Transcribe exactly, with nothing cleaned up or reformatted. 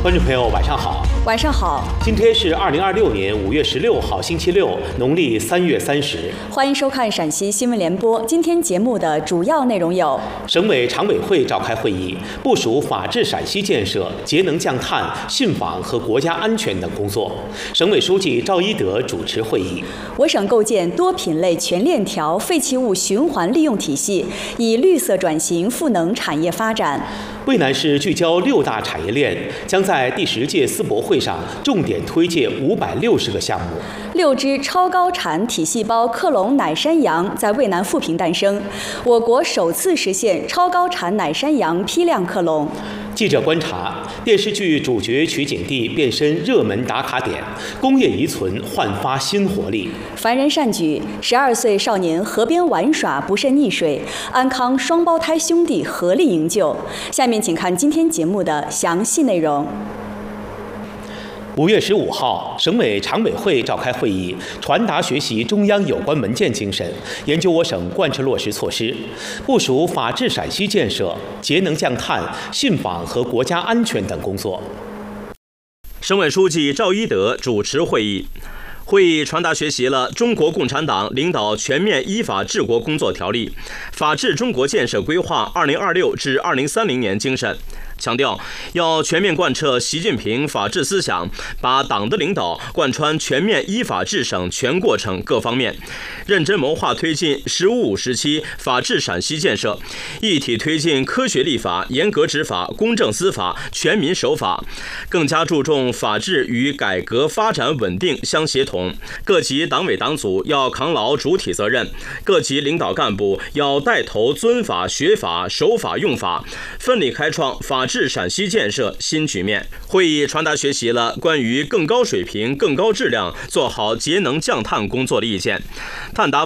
观众朋友，晚上好。 晚上好。 今天是二零二六年五月十六号，星期六，农历三月三十。 欢迎收看陕西新闻联播。今天节目的主要内容有： 省委常委会召开会议，部署法治陕西建设、节能降碳、信访和国家安全等工作。省委书记赵一德主持会议。 我省构建多品类全链条废弃物循环利用体系，以绿色转型赋能产业发展。 渭南市聚焦六大产业链，将在第十届世博会上重点推介五百六十个项目。 六只超高产体细胞克隆奶山羊在渭南富平诞生，我国首次实现超高产奶山羊批量克隆。 记者观察，电视剧主角取景地变身热门打卡点，工业遗存焕发新活力。 凡人善举，十二岁少年河边玩耍不慎溺水，安康双胞胎兄弟合力营救。下面请看今天节目的详细内容。 五月十五号，省委常委会召开会议，传达学习中央有关文件精神，研究我省贯彻落实措施，部署法治陕西建设、节能降碳、信访和国家安全等工作。 省委书记赵一德主持会议。会议传达学习了中国共产党领导全面依法治国工作条例、法治中国建设规划二零二六至二零三零年精神，强调要全面贯彻习近平法治思想，把党的领导贯穿全面依法治省全过程各方面，认真谋划推进“十五五”时期法治陕西建设，一体推进科学立法、严格执法、公正司法、全民守法，更加注重法治与改革发展稳定相协同。各级党委党组要扛牢主体责任，各级领导干部要带头尊法、学法、守法、用法，奋力开创法治陕西建设新局面。会议传达学习了关于更高水平、更高质量做好节能降碳工作的意见，探达